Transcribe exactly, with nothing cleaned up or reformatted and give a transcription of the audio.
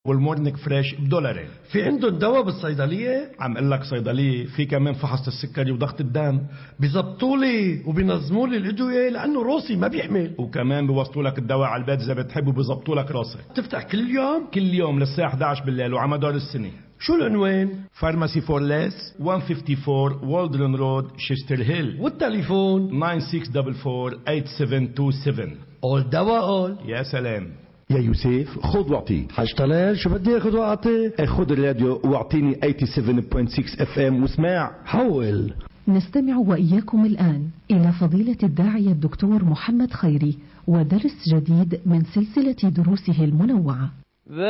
والمورنيك فريش بدولارين. في عندهم دواء بالصيدلية؟ عم قل لك صيدلية في كمان فحص السكري وضغط الدم. بيزبطوا لي وبينظموا لي الأدوية لأنه روسي ما بيحمل. وكمان بيوصلوا لك الدواء على البيت إذا بتحب وبيزبطوا لك راسك. تفتح كل يوم؟ كل يوم للساعة إحدى عشر بالليل وعلى مدار السنة. شو العنوان؟ فارماسي فور ليس مئة وأربعة وخمسين والدرن رود شيستر هيل. والتليفون تسعة ستة أربعة أربعة ثمانية سبعة اتنين سبعة. أول دواء أول. يا سلام يا يوسف خذ واعطي. حاج طلال شو بدي اخذ واعطي؟ خذ الراديو واعطيني سبعة وثمانين فاصلة ستة اف ام واسمع. حول. نستمع وإياكم الآن إلى فضيلة الداعية الدكتور محمد خيري ودرس جديد من سلسلة دروسه المنوعة.